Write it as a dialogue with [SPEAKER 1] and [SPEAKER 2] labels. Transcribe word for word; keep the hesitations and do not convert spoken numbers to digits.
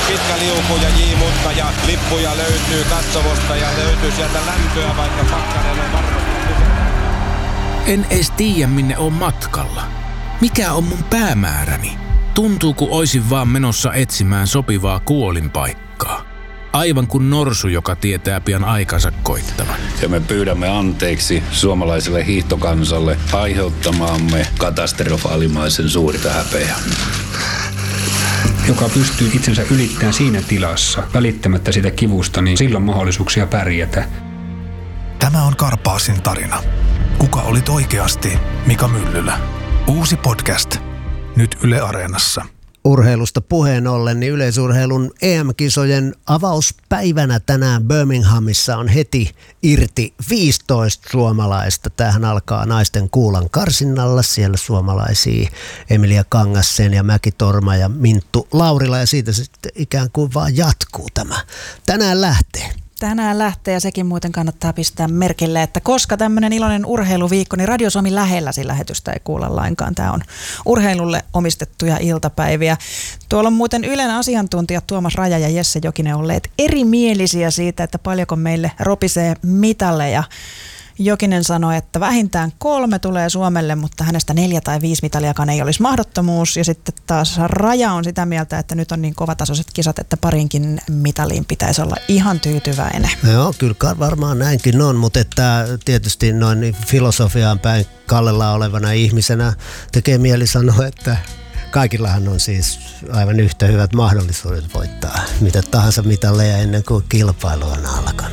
[SPEAKER 1] pitkä liuku ja J. Mutka ja lippuja löytyy katsomosta ja löytyy sieltä lämpöä, vaikka pakkanen on varmasti.
[SPEAKER 2] En edes tiedä, minne on matkalla. Mikä on mun päämääräni? Tuntuu, kun oisin vaan menossa etsimään sopivaa kuolinpaikkaa. Aivan kuin norsu, joka tietää pian aikansa koittavan.
[SPEAKER 3] Ja me pyydämme anteeksi suomalaiselle hiihtokansalle aiheuttamaamme katastrofaalimaisen suurta häpeää.
[SPEAKER 4] Joka pystyy itsensä ylittämään siinä tilassa, välittämättä sitä kivusta, niin silloin mahdollisuuksia pärjätä.
[SPEAKER 5] Tämä on Karpaasin tarina. Kuka olit oikeasti Mika Myllylä? Uusi podcast. Nyt Yle Areenassa.
[SPEAKER 6] Urheilusta puheen ollen, niin yleisurheilun E M-kisojen avauspäivänä tänään Birminghamissa on heti irti viisitoista suomalaista. Tämähän alkaa naisten kuulan karsinnalla. Siellä suomalaisia Emilia Kangassen ja Mäki Torma ja Minttu Laurila, ja siitä sitten ikään kuin vaan jatkuu tämä. Tänään lähtee.
[SPEAKER 7] Tänään lähtee, ja sekin muuten kannattaa pistää merkille, että koska tämmöinen iloinen urheiluviikko, niin Radio Suomi lähellä sillä lähetystä ei kuulla lainkaan. Tämä on urheilulle omistettuja iltapäiviä. Tuolla on muuten Ylen asiantuntijat Tuomas Raja ja Jesse Jokinen olleet erimielisiä siitä, että paljonko meille ropisee mitalleja. Jokinen sanoi, että vähintään kolme tulee Suomelle, mutta hänestä neljä tai viisi mitaliakaan ei olisi mahdottomuus. Ja sitten taas Raja on sitä mieltä, että nyt on niin kovatasoiset kisat, että parinkin mitaliin pitäisi olla ihan tyytyväinen.
[SPEAKER 6] Joo, kyllä varmaan näinkin on, mutta että tietysti noin filosofiaan päin kallella olevana ihmisenä tekee mieli sanoa, että kaikillahan on siis aivan yhtä hyvät mahdollisuudet voittaa mitä tahansa mitalleja ennen kuin kilpailu on alkanut.